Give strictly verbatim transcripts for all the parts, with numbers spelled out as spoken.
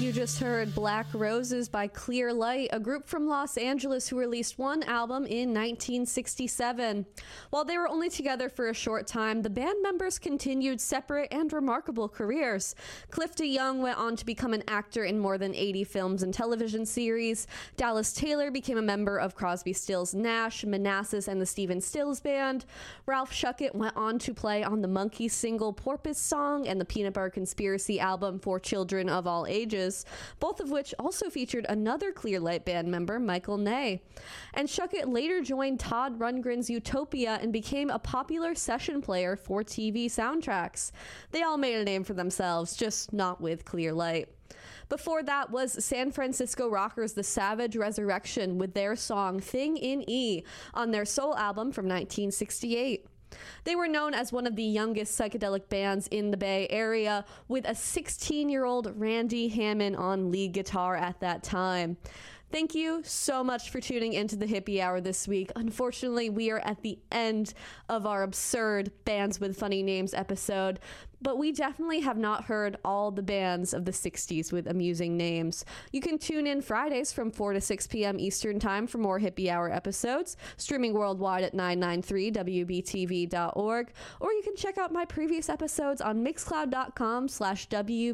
You just heard Black Roses by Clear Light, a group from Los Angeles who released one album in nineteen sixty-seven. While they were only together for a short time, the band members continued separate and remarkable careers. Cliff DeYoung went on to become an actor in more than eighty films and television series. Dallas Taylor became a member of Crosby, Stills, Nash, Manassas, and the Stephen Stills Band. Ralph Schuckett went on to play on the Monkees single Porpoise Song and the Peanut Butter Conspiracy album For Children of All Ages, both of which also featured another Clear Light band member, Michael Ney. And Schuckett later joined Todd Rundgren's Utopia and became a popular session player for T V soundtracks. They all made a name for themselves, just not with Clear Light. Before that was San Francisco rockers The Savage Resurrection with their song Thing in E on their Soul album from nineteen sixty-eight. They were known as one of the youngest psychedelic bands in the Bay Area, with a sixteen-year-old Randy Hammond on lead guitar at that time. Thank you so much for tuning into the Hippie Hour this week. Unfortunately, we are at the end of our absurd Bands with Funny Names episode, but we definitely have not heard all the bands of the sixties with amusing names. You can tune in Fridays from four to six p.m. Eastern Time for more Hippie Hour episodes, streaming worldwide at nine ninety-three W B T V dot org, or you can check out my previous episodes on mixcloud.com slash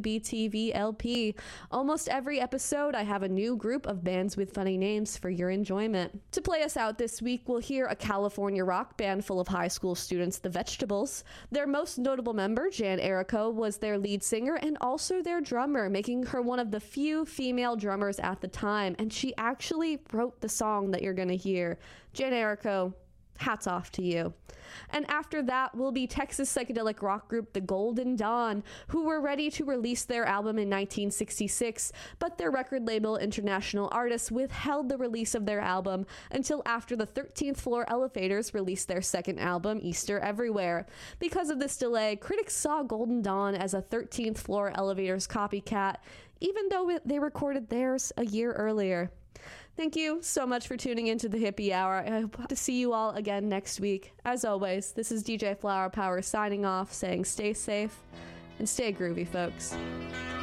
WBTVLP. Almost every episode, I have a new group of bands with funny names for your enjoyment. To play us out this week, we'll hear a California rock band full of high school students, The Vegetables. Their most notable member, Jan Erico, was their lead singer and also their drummer, making her one of the few female drummers at the time, and she actually wrote the song that you're going to hear. Jan Erico, hats off to you. And after that will be Texas psychedelic rock group The Golden Dawn, who were ready to release their album in nineteen sixty-six, but their record label International Artists withheld the release of their album until after the thirteenth Floor Elevators released their second album, Easter Everywhere. Because of this delay, critics saw Golden Dawn as a thirteenth Floor Elevators copycat, even though they recorded theirs a year earlier. Thank you so much for tuning into the Hippie Hour. I hope to see you all again next week. As always, this is D J Flower Power signing off, saying stay safe and stay groovy, folks.